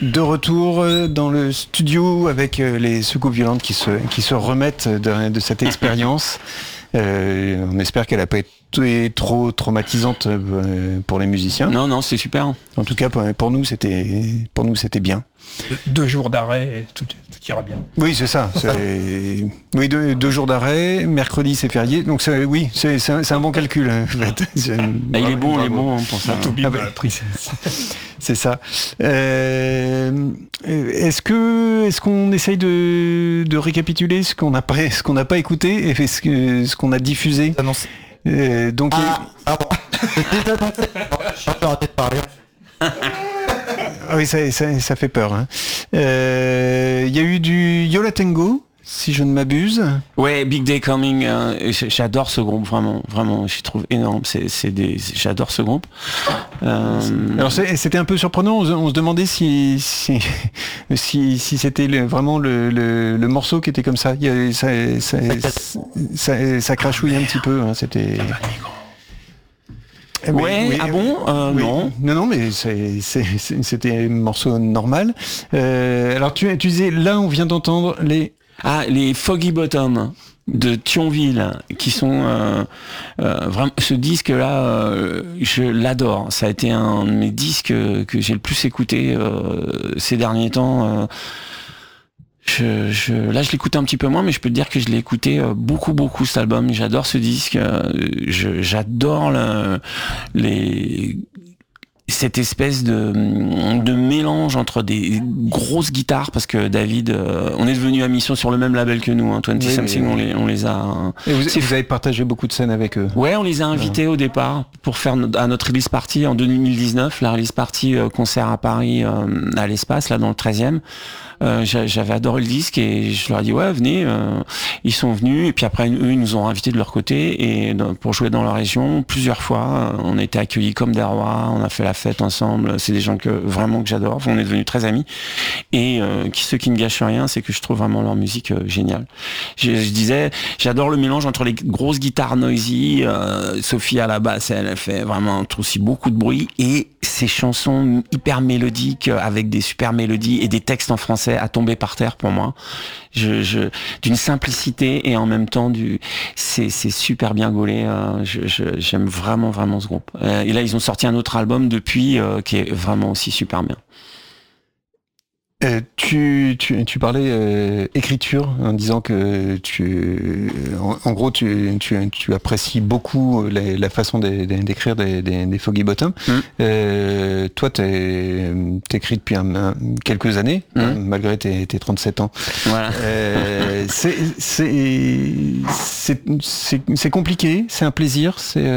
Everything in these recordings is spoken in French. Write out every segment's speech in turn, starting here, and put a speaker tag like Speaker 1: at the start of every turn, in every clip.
Speaker 1: De retour dans le studio avec les secousses violentes qui se remettent de cette expérience. On espère qu'elle n'a pas été trop traumatisante pour les musiciens.
Speaker 2: Non, c'est super.
Speaker 1: En tout cas, pour nous, c'était bien.
Speaker 3: 2 jours d'arrêt et tout ira bien.
Speaker 1: Oui, c'est ça. Oui, 2 jours d'arrêt. Mercredi, c'est férié. Donc, c'est un bon calcul. En fait.
Speaker 2: Il est bon pour ça.
Speaker 1: C'est ça. Est-ce qu'on essaye de récapituler ce qu'on n'a pas écouté et ce qu'on a diffusé?
Speaker 4: Donc, pardon. Arrêtez de parler.
Speaker 1: Ah oui, ça fait peur. Hein. Y a eu du Yo La Tengo, si je ne m'abuse.
Speaker 2: Ouais, Big Day Coming. J'adore ce groupe, vraiment, je trouve énorme. J'adore ce groupe.
Speaker 1: Alors c'était un peu surprenant. On se demandait si c'était vraiment le morceau qui était comme ça. Ça crachouille un petit peu. Hein, c'était.
Speaker 2: Oui. Bon Non.
Speaker 1: Non, mais c'était un morceau normal. Alors tu disais, là on vient d'entendre les
Speaker 2: Foggy Bottom de Thionville, qui sont vraiment, ce disque là, je l'adore. Ça a été un de mes disques que j'ai le plus écouté ces derniers temps. Là, je l'écoutais un petit peu moins, mais je peux te dire que je l'ai écouté beaucoup cet album. J'adore ce disque. J'adore cette espèce de mélange entre des grosses guitares, parce que David, on est devenu à mission sur le même label que nous, hein, 20 Something, on les a.
Speaker 1: Et vous avez partagé beaucoup de scènes avec eux.
Speaker 2: Ouais, on les a invités au départ pour faire à notre release party en 2019, la release party concert à Paris à l'Espace, là dans le 13e. J'avais adoré le disque et je leur ai dit ouais, venez. Ils sont venus et puis après eux ils nous ont invités de leur côté et pour jouer dans leur région plusieurs fois. On a été accueillis comme des rois, on a fait la fête ensemble. C'est des gens que j'adore. On est devenus très amis et ce qui ne gâche rien, c'est que je trouve vraiment leur musique géniale. Je disais, j'adore le mélange entre les grosses guitares noisy, Sophie à la basse, elle fait vraiment aussi beaucoup de bruit, et ces chansons hyper mélodiques avec des super mélodies et des textes en français à tomber par terre pour moi. D'une simplicité et en même temps c'est super bien gaulé. J'aime vraiment ce groupe. Et là ils ont sorti un autre album depuis qui est vraiment aussi super bien.
Speaker 1: Tu parlais écriture en disant que en gros tu apprécies beaucoup la façon d'écrire des Foggy Bottom. Toi t'écris depuis quelques années, malgré tes 37 ans.
Speaker 2: Voilà.
Speaker 1: C'est compliqué, c'est un plaisir, c'est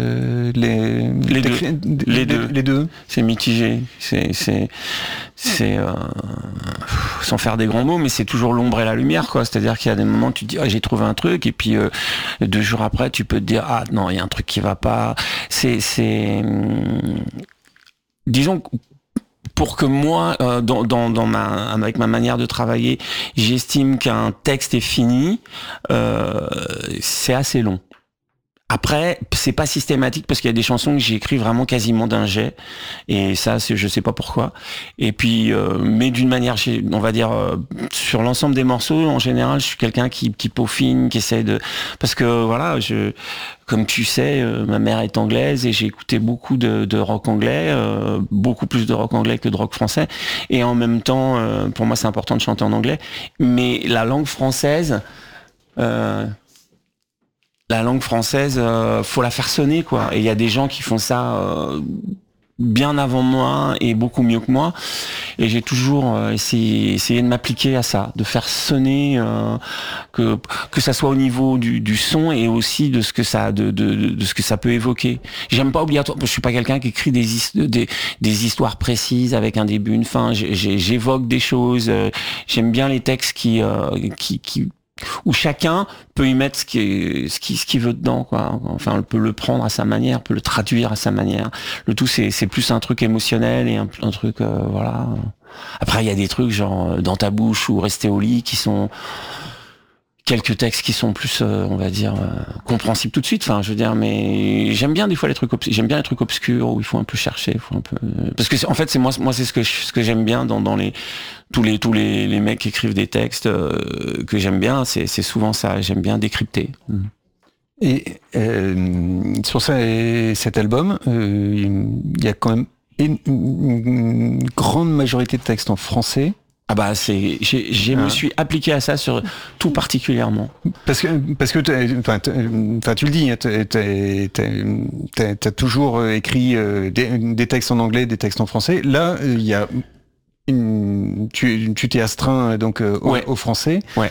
Speaker 1: les deux.
Speaker 2: C'est mitigé, c'est sans faire des grands mots, mais c'est toujours l'ombre et la lumière, quoi. C'est-à-dire qu'il y a des moments où tu te dis j'ai trouvé un truc, et puis 2 jours après tu peux te dire non, il y a un truc qui va pas. Disons pour que moi avec ma manière de travailler, j'estime qu'un texte est fini, c'est assez long. Après, c'est pas systématique parce qu'il y a des chansons que j'écris vraiment quasiment d'un jet, et ça, je sais pas pourquoi. Et puis, mais d'une manière, on va dire, sur l'ensemble des morceaux, en général, je suis quelqu'un qui peaufine, qui essaie parce que voilà, comme tu sais, ma mère est anglaise et j'ai écouté beaucoup de rock anglais, beaucoup plus de rock anglais que de rock français. Et en même temps, pour moi, c'est important de chanter en anglais, mais la langue française. Faut la faire sonner, quoi. Et il y a des gens qui font ça bien avant moi et beaucoup mieux que moi. Et j'ai toujours essayé de m'appliquer à ça, de faire sonner, que ça soit au niveau du son et aussi de ce que ça de ce que ça peut évoquer. J'aime pas obligatoire. Je suis pas quelqu'un qui écrit des histoires précises avec un début, une fin. J'évoque des choses. J'aime bien les textes qui où chacun peut y mettre ce qu'il veut dedans, quoi. Enfin, on peut le prendre à sa manière, peut le traduire à sa manière. Le tout, c'est plus un truc émotionnel et un truc, voilà. Après, il y a des trucs genre dans ta bouche ou rester au lit qui sont quelques textes qui sont plus, on va dire, compréhensibles tout de suite. Enfin, je veux dire, mais j'aime bien des fois les trucs obscurs où il faut un peu chercher, parce que en fait, c'est moi, c'est ce que j'aime bien dans tous les mecs qui écrivent des textes que j'aime bien. C'est souvent ça. J'aime bien décrypter.
Speaker 1: Et sur cet album, il y a quand même une grande majorité de textes en français.
Speaker 2: Ah bah me suis appliqué à ça sur tout particulièrement.
Speaker 1: Parce que tu le dis, t'as toujours écrit des textes en anglais, des textes en français. Là, il y a tu t'es astreint donc au français.
Speaker 2: Ouais.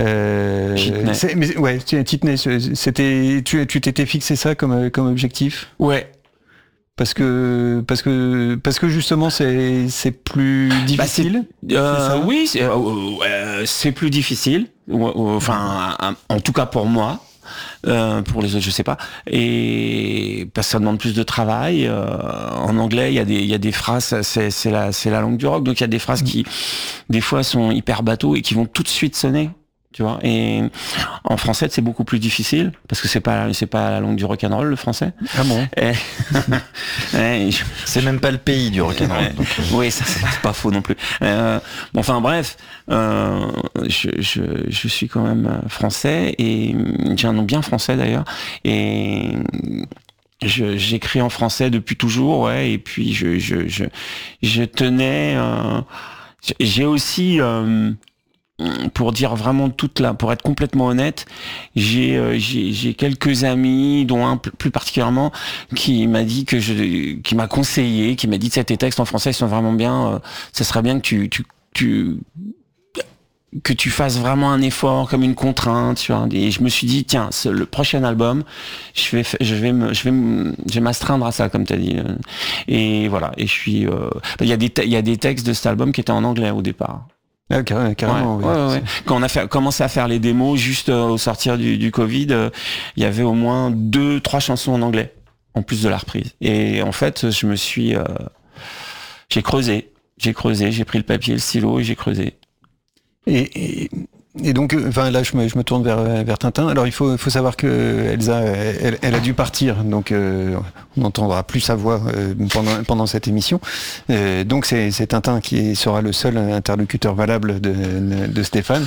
Speaker 1: Tu t'étais fixé ça comme objectif.
Speaker 2: Ouais.
Speaker 1: Parce que justement c'est plus difficile.
Speaker 2: Oui, c'est plus difficile. Enfin, en tout cas pour moi. Pour les autres, je sais pas. Et parce que ça demande plus de travail. En anglais, il y a des phrases. C'est la langue du rock, donc il y a des phrases qui, des fois, sont hyper bateaux et qui vont tout de suite sonner. Tu vois, et en français c'est beaucoup plus difficile parce que c'est pas la langue du rock'n'roll, le français.
Speaker 1: Ah bon.
Speaker 5: C'est même pas le pays du rock'n'roll.
Speaker 2: Oui, ça c'est pas faux non plus. Enfin bref, je suis quand même français et j'ai un nom bien français d'ailleurs et j'écris en français depuis toujours, ouais. Et puis je tenais. J'ai aussi pour dire vraiment pour être complètement honnête, j'ai quelques amis, dont un plus particulièrement, qui m'a conseillé, qui m'a dit tes textes en français sont vraiment bien, ça serait bien que tu fasses vraiment un effort comme une contrainte, tu vois. Et je me suis dit tiens, le prochain album, je vais m'astreindre à ça, comme tu as dit. Et voilà, et je suis il y a des textes de cet album qui étaient en anglais au départ.
Speaker 1: Ah, carrément.
Speaker 2: Ouais. Quand on a commencé à faire les démos juste au sortir du Covid, il y avait au moins 2-3 chansons en anglais en plus de la reprise. Et en fait, j'ai creusé, j'ai pris le papier, le stylo et j'ai creusé.
Speaker 1: Et donc, là, je me tourne vers Tintin. Alors, il faut savoir que Elsa, elle a dû partir, donc on n'entendra plus sa voix pendant cette émission. Donc, c'est Tintin qui sera le seul interlocuteur valable de Stéphane.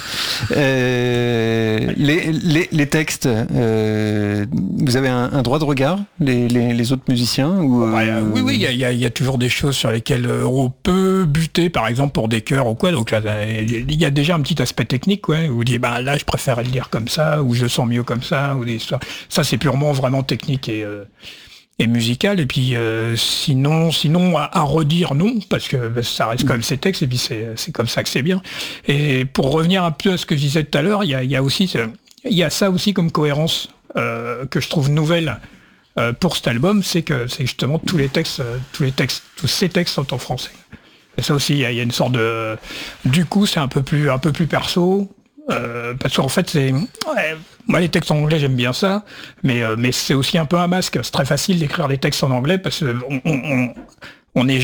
Speaker 1: Les textes, vous avez un droit de regard, les autres musiciens ou,
Speaker 3: Oui, il y a toujours des choses sur lesquelles on peut buter, par exemple pour des chœurs ou quoi. Donc là, il y a déjà un petit aspect technique, quoi. Vous dites là je préfère le dire comme ça, ou je le sens mieux comme ça, ou des histoires. Ça c'est purement vraiment technique et musical. Et puis sinon à redire non, parce que ça reste quand même ces textes et puis c'est comme ça que c'est bien. Et pour revenir un peu à ce que je disais tout à l'heure, il y a ça aussi comme cohérence que je trouve nouvelle pour cet album, c'est justement tous ces textes sont en français. Et ça aussi, il y a une sorte de... Du coup, c'est un peu plus perso. Parce qu'en fait, moi les textes en anglais j'aime bien ça, mais c'est aussi un peu un masque. C'est très facile d'écrire des textes en anglais parce que on te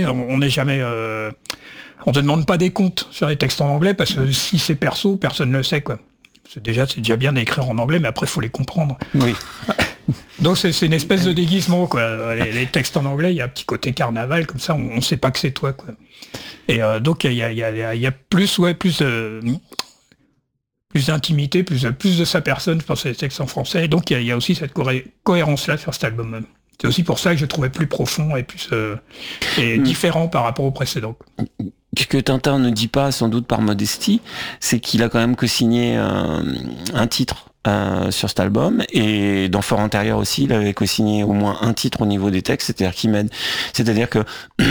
Speaker 3: demande pas des comptes sur les textes en anglais parce que si c'est perso, personne ne le sait, quoi. C'est déjà bien d'écrire en anglais, mais après faut les comprendre.
Speaker 1: Oui.
Speaker 3: Donc c'est une espèce de déguisement, quoi. Les textes en anglais, il y a un petit côté carnaval comme ça, on sait pas que c'est toi, quoi. Et donc il y a plus d'intimité, plus de sa personne pour ces textes en français. Et donc il y a aussi cette cohérence-là sur cet album. C'est aussi pour ça que je trouvais plus profond et plus différent par rapport au précédent.
Speaker 2: Ce que Tintin ne dit pas, sans doute par modestie, c'est qu'il a quand même co-signé un titre sur cet album, et dans Fort Intérieur aussi, il avait co-signé au moins un titre au niveau des textes, c'est-à-dire qu'il m'aide. C'est-à-dire que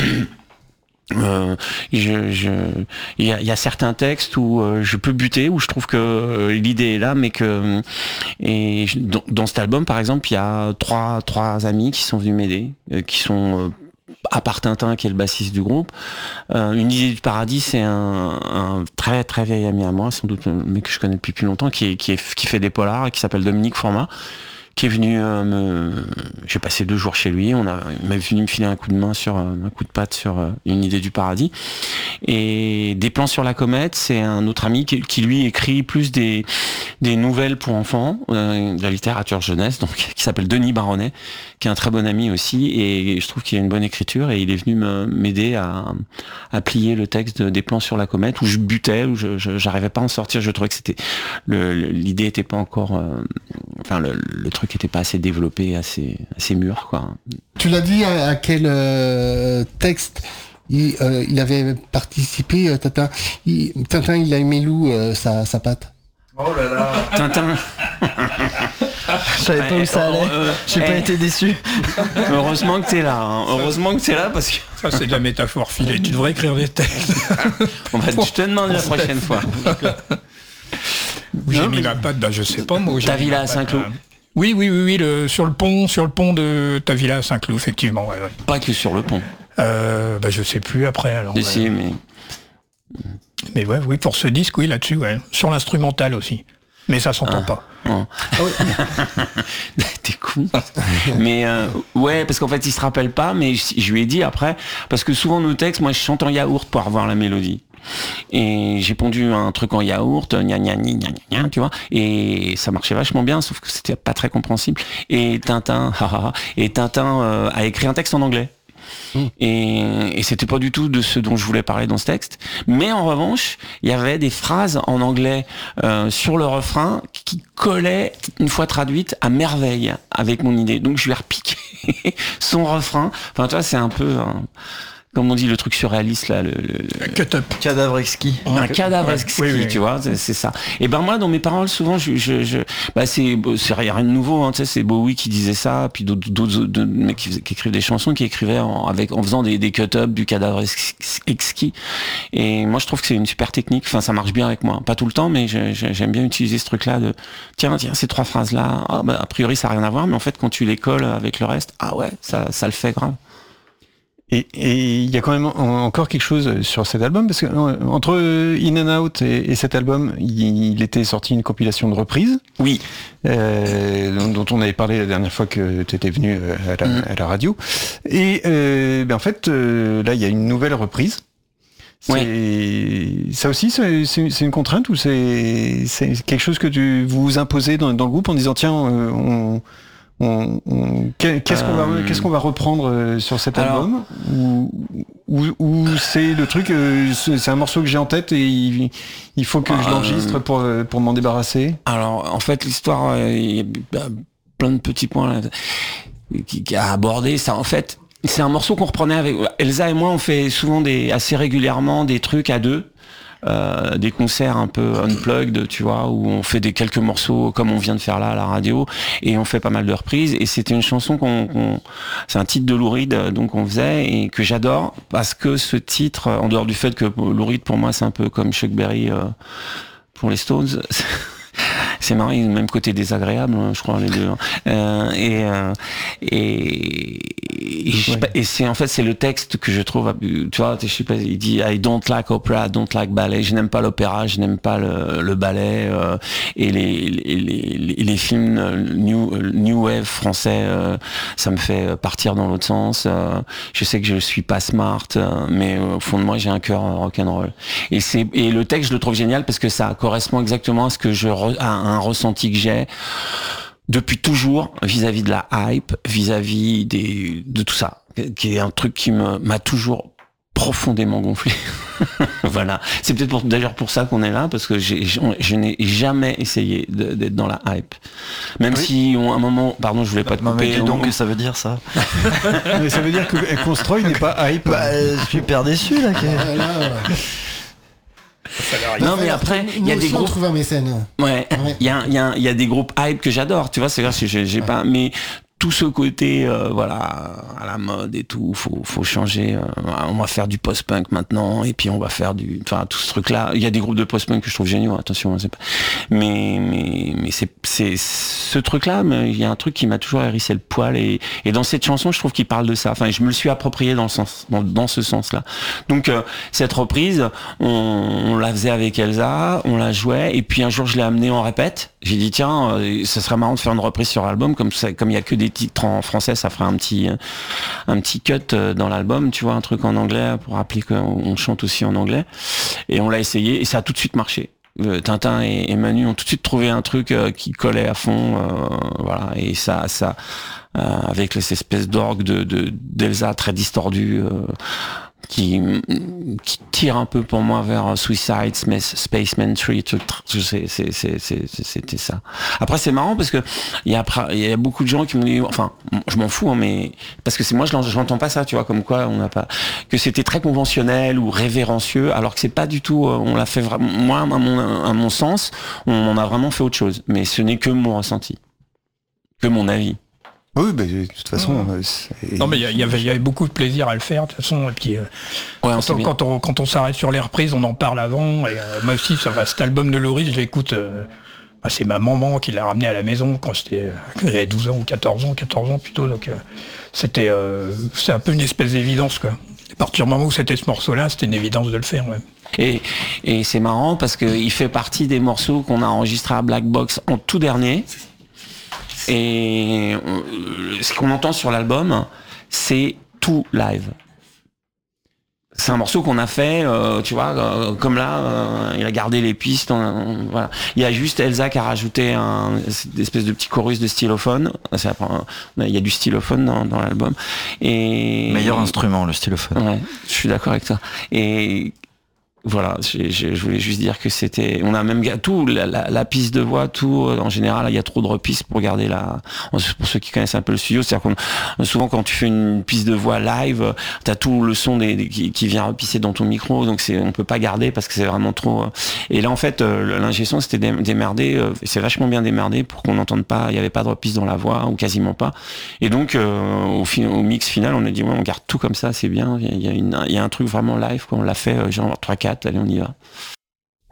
Speaker 2: il y a certains textes où je peux buter, où je trouve que l'idée est là, mais que dans cet album par exemple il y a trois amis qui sont venus m'aider, qui sont à part Tintin qui est le bassiste du groupe. Une idée du paradis, c'est un très très vieil ami à moi, sans doute, mais que je connais depuis plus longtemps, qui fait des polars et qui s'appelle Dominique Format, qui est venu j'ai passé 2 jours chez lui, il m'a venu me filer un coup de main un coup de patte sur une idée du paradis. Et Des plans sur la comète, c'est un autre ami qui lui écrit plus des nouvelles pour enfants, de la littérature jeunesse, donc qui s'appelle Denis Baronnet, qui est un très bon ami aussi, et je trouve qu'il a une bonne écriture, et il est venu m'aider à plier le texte Des plans sur la comète, où je butais, où j'arrivais pas à en sortir. Je trouvais que c'était l'idée était pas encore le truc était pas assez développé, assez mûr, quoi.
Speaker 6: Tu l'as dit à quel texte il avait participé, Tintin. Tintin, il a aimé Lou, sa patte.
Speaker 5: Oh là là.
Speaker 2: Tintin.
Speaker 5: Je savais pas où ça allait. J'ai pas été déçu.
Speaker 2: Heureusement que t'es là. Hein. Heureusement que t'es là parce que.
Speaker 3: Ça, c'est de la métaphore filée. Tu devrais écrire des textes.
Speaker 2: Je te demande la prochaine fois.
Speaker 3: Où j'ai mis la patte, je sais pas moi.
Speaker 2: Ta villa à Saint-Cloud.
Speaker 3: Oui, sur le pont de ta villa à Saint-Cloud, effectivement. Ouais.
Speaker 2: Pas que sur le pont.
Speaker 3: Je sais plus après. Alors.
Speaker 2: Si, mais.
Speaker 3: Mais oui, pour ce disque, oui, là-dessus, ouais. Sur l'instrumental aussi. Mais ça s'entend pas.
Speaker 2: Oh. T'es con. Mais ouais, parce qu'en fait, il se rappelle pas, mais je lui ai dit après, parce que souvent nos textes, moi, je chante en yaourt pour avoir la mélodie. Et j'ai pondu un truc en yaourt, gna gna gna gna gna, tu vois, et ça marchait vachement bien, sauf que c'était pas très compréhensible. Et Tintin a écrit un texte en anglais. Et c'était pas du tout de ce dont je voulais parler dans ce texte, mais en revanche il y avait des phrases en anglais sur le refrain qui collaient une fois traduites à merveille avec mon idée, donc je lui ai repiqué son refrain. Enfin tu vois, c'est un peu comme on dit, le truc surréaliste là, le
Speaker 3: cut-up,
Speaker 5: cadavre exquis.
Speaker 2: Un cadavre exquis, oui. Tu vois, c'est ça. Et ben moi, dans mes paroles, souvent, c'est rien de nouveau. Hein, tu sais, c'est Bowie qui disait ça, puis d'autres mecs qui écrivent des chansons, qui écrivaient en faisant des cut-up, du cadavre exquis. Et moi, je trouve que c'est une super technique. Enfin, ça marche bien avec moi. Pas tout le temps, mais j'aime bien utiliser ce truc-là de tiens, ces 3 phrases-là. A priori, ça n'a rien à voir, mais en fait, quand tu les colles avec le reste, ça le fait grave.
Speaker 1: Et il y a quand même encore quelque chose sur cet album, parce que entre In and Out et cet album, il était sorti une compilation de reprises.
Speaker 2: Oui.
Speaker 1: Dont on avait parlé la dernière fois que tu étais venu à la radio. Et en fait, là, il y a une nouvelle reprise. Ça aussi, c'est une contrainte, ou c'est quelque chose que vous imposez dans le groupe en disant tiens, qu'est-ce qu'on va reprendre sur cet album, ou c'est le truc, c'est un morceau que j'ai en tête et il faut que je l'enregistre pour m'en débarrasser.
Speaker 2: Alors en fait l'histoire, il y a plein de petits points là, qui a abordé ça. En fait c'est un morceau qu'on reprenait avec Elsa et moi. On fait souvent assez régulièrement des trucs à deux. Des concerts un peu unplugged, tu vois, où on fait quelques morceaux comme on vient de faire là à la radio, et on fait pas mal de reprises. Et c'était une chanson c'est un titre de Lou Reed, donc on faisait, et que j'adore, parce que ce titre, en dehors du fait que Lou Reed pour moi c'est un peu comme Chuck Berry pour les Stones. C'est marrant, ils ont le même côté désagréable, je crois, les deux. Et c'est en fait c'est le texte que je trouve, tu vois, je sais pas, il dit I don't like opera, I don't like ballet. Je n'aime pas l'opéra, je n'aime pas le ballet, et les films new wave français, ça me fait partir dans l'autre sens. Je sais que je suis pas smart, mais au fond de moi j'ai un cœur rock'n'roll. Et le texte je le trouve génial parce que ça correspond exactement à ce que à un ressenti que j'ai depuis toujours vis-à-vis de la hype, vis-à-vis de tout ça, qui est un truc qui m'a toujours profondément gonflé. Voilà. C'est peut-être d'ailleurs pour ça qu'on est là, parce que je n'ai jamais essayé d'être dans la hype. Même si à un moment, pardon, je voulais pas te couper.
Speaker 5: Mais donc, ça veut dire ça.
Speaker 1: Mais ça veut dire que Constroy n'est pas hype.
Speaker 5: Super déçu là.
Speaker 2: Non mais après il y a des groupes.
Speaker 6: Trouve un mécène.
Speaker 2: Ouais. Il y a des groupes hype que j'adore. Tu vois, c'est vrai que j'ai pas. Mais tout ce côté voilà à la mode et tout, faut changer, on va faire du post-punk maintenant et puis on va faire tout ce truc là. Il y a des groupes de post-punk que je trouve géniaux, attention, c'est pas, mais c'est ce truc là, mais il y a un truc qui m'a toujours hérissé le poil et dans cette chanson je trouve qu'il parle de ça, enfin je me le suis approprié dans ce sens là. Donc cette reprise on la faisait avec Elsa, on la jouait et puis un jour je l'ai amenée en répète. J'ai dit tiens, ça serait marrant de faire une reprise sur l'album, comme il y a que des titres en français, ça ferait un petit cut dans l'album, tu vois, un truc en anglais pour rappeler qu'on chante aussi en anglais. Et on l'a essayé et ça a tout de suite marché. Tintin et Manu ont tout de suite trouvé un truc qui collait à fond, voilà, et ça avec les espèces d'orgue d'Elsa très distordues. Qui tire un peu pour moi vers Suicide, Spaceman Tree, c'était ça. Après c'est marrant parce que il y a beaucoup de gens qui me disent, enfin je m'en fous, hein, mais parce que moi je l'entends pas ça, tu vois, comme quoi on n'a pas, que c'était très conventionnel ou révérencieux, alors que c'est pas du tout, on l'a fait vraiment, moi à mon sens, on a vraiment fait autre chose, mais ce n'est que mon ressenti, que mon avis.
Speaker 1: Oui, bah, de toute façon.
Speaker 3: Non, mais il y avait beaucoup de plaisir à le faire, de toute façon. Et puis, quand on s'arrête sur les reprises, on en parle avant. Et moi aussi, cet album de Laurie, je l'écoute. C'est ma maman qui l'a ramené à la maison quand j'avais 12 ans ou 14 ans plutôt. Donc, c'est un peu une espèce d'évidence, quoi. À partir du moment où c'était ce morceau-là, c'était une évidence de le faire, ouais.
Speaker 2: Et c'est marrant parce qu'il fait partie des morceaux qu'on a enregistrés à Black Box en tout dernier. Et ce qu'on entend sur l'album, c'est tout live. C'est un morceau qu'on a fait, tu vois, comme là, il a gardé les pistes. Voilà. Il y a juste Elsa qui a rajouté une espèce de petit chorus de stylophone. Il y a du stylophone dans l'album. Et
Speaker 7: meilleur instrument, le stylophone.
Speaker 2: Ouais, je suis d'accord avec toi. Et voilà, je voulais juste dire que on a même tout, la piste de voix, tout, en général, il y a trop de repistes pour garder pour ceux qui connaissent un peu le studio, c'est-à-dire souvent quand tu fais une piste de voix live, t'as tout le son qui vient repisser dans ton micro, donc on peut pas garder parce que c'est vraiment trop, et là, en fait, l'ingé son, c'était démerdé, c'est vachement bien démerdé pour qu'on n'entende pas, il y avait pas de repiste dans la voix, ou quasiment pas. Et donc, au mix final, on a dit, ouais, on garde tout comme ça, c'est bien, il y a un truc vraiment live, quoi, on l'a fait, genre 3-4, allez, on y va.